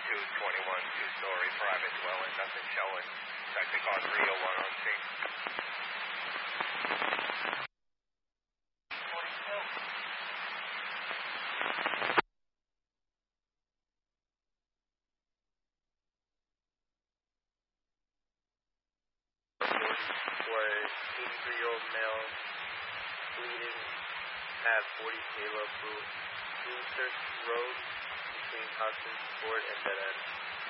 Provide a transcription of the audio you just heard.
221, two-story private dwelling, nothing showing. Check the car 301 on scene. 83-year-old male, bleeding at 40 Caleb Brewster Road between Constance Ford and Dead End.